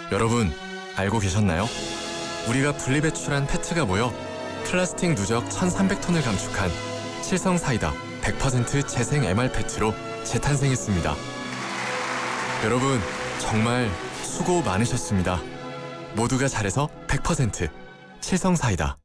여러분, 알고 계셨나요? 우리가 분리배출한 페트가 모여 플라스틱 누적 1,300톤을 감축한 칠성사이다 100% 재생 MR 페트로 재탄생했습니다. 여러분, 정말 수고 많으셨습니다. 모두가 잘해서 100% 칠성사이다.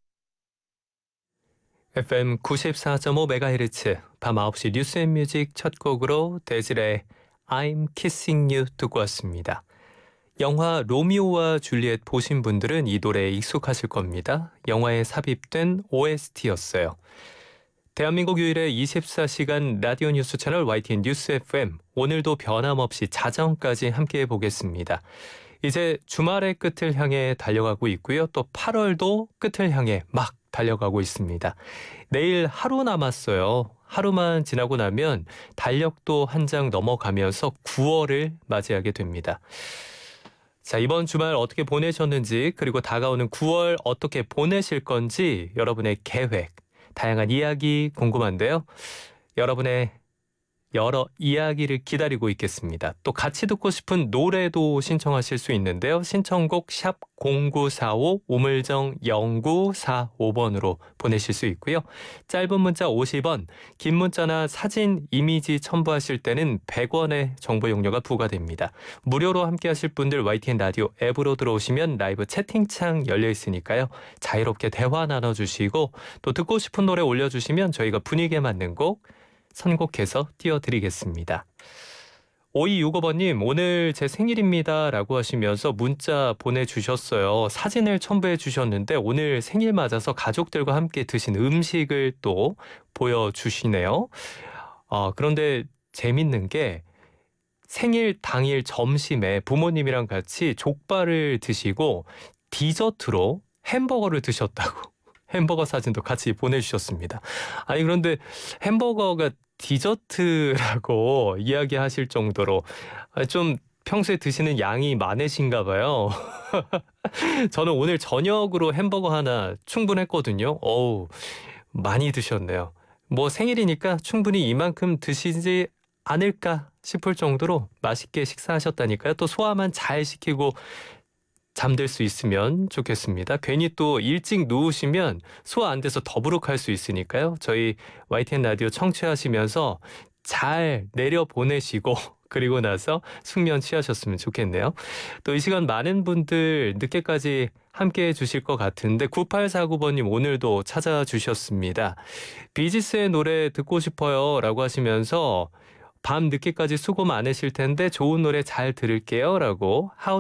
FM 94.5MHz 밤 9시 뉴스앤뮤직 첫 곡으로 데질의 I'm Kissing You 듣고 왔습니다. 영화 로미오와 줄리엣 보신 분들은 이 노래에 익숙하실 겁니다. 영화에 삽입된 OST였어요. 대한민국 유일의 24시간 라디오 뉴스 채널 YTN 뉴스 FM, 오늘도 변함없이 자정까지 함께해 보겠습니다. 이제 주말의 끝을 향해 달려가고 있고요. 또 8월도 끝을 향해 막 달려가고 있습니다. 내일 하루 남았어요. 하루만 지나고 나면 달력도 한 장 넘어가면서 9월을 맞이하게 됩니다. 자, 이번 주말 어떻게 보내셨는지, 그리고 다가오는 9월 어떻게 보내실 건지 여러분의 계획, 다양한 이야기 궁금한데요. 여러분의 여러 이야기를 기다리고 있겠습니다. 또 같이 듣고 싶은 노래도 신청하실 수 있는데요. 신청곡 샵 0945 우물정 0945번으로 보내실 수 있고요. 짧은 문자 50원, 긴 문자나 사진, 이미지 첨부하실 때는 100원의 정보 용료가 부과됩니다. 무료로 함께 하실 분들 YTN 라디오 앱으로 들어오시면 라이브 채팅창 열려 있으니까요. 자유롭게 대화 나눠주시고 또 듣고 싶은 노래 올려주시면 저희가 분위기에 맞는 곡 선곡해서 띄워드리겠습니다. 5265번님, 오늘 제 생일입니다 라고 하시면서 문자 보내주셨어요. 사진을 첨부해 주셨는데 오늘 생일 맞아서 가족들과 함께 드신 음식을 또 보여주시네요. 그런데 재밌는 게 생일 당일 점심에 부모님이랑 같이 족발을 드시고 디저트로 햄버거를 드셨다고 햄버거 사진도 같이 보내주셨습니다. 아니, 그런데 햄버거가 디저트라고 이야기하실 정도로 좀 평소에 드시는 양이 많으신가 봐요. 저는 오늘 저녁으로 햄버거 하나 충분했거든요. 어우, 많이 드셨네요. 뭐 생일이니까 충분히 이만큼 드시지 않을까 싶을 정도로 맛있게 식사하셨다니까요. 또 소화만 잘 시키고 잠들 수 있으면 좋겠습니다. 괜히 또 일찍 누우시면 소화 안 돼서 더부룩할 수 있으니까요. 저희 YTN 라디오 청취하시면서 잘 내려보내시고 그리고 나서 숙면 취하셨으면 좋겠네요. 또 이 시간 많은 분들 늦게까지 함께해 주실 것 같은데 9849번님 오늘도 찾아주셨습니다. 비지스의 노래 듣고 싶어요 라고 하시면서 밤 늦게까지 수고 많으실 텐데 좋은 노래 잘 들을게요 라고